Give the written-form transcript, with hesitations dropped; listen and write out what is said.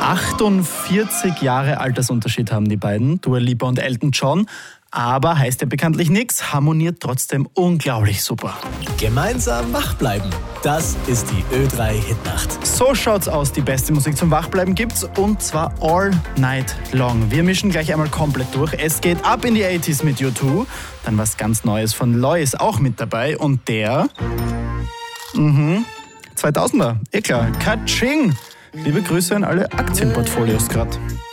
48 Jahre Altersunterschied haben die beiden, Dua Lipa und Elton John. Aber heißt ja bekanntlich nichts, harmoniert trotzdem unglaublich super. Gemeinsam wach bleiben. Das ist die Ö3 Hitnacht. So schaut's aus, die beste Musik zum Wachbleiben gibt's und zwar all night long. Wir mischen gleich einmal komplett durch. Es geht ab in die 80s mit U2, dann was ganz Neues von Lois auch mit dabei und der 2000er, klar, Ka-Ching. Liebe Grüße an alle Aktienportfolios gerade.